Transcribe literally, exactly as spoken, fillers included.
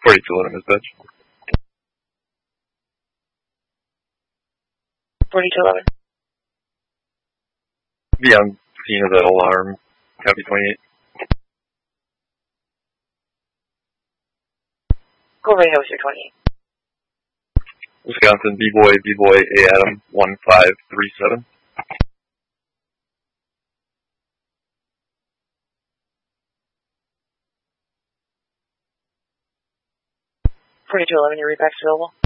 forty-two eleven is bitch. forty-two eleven. Be on scene of the alarm. Copy twenty-eight. Go right ahead with your twenty-eight. Wisconsin, B-Boy, B-Boy, A Adam, one five three seven. forty-two eleven, your readback's available.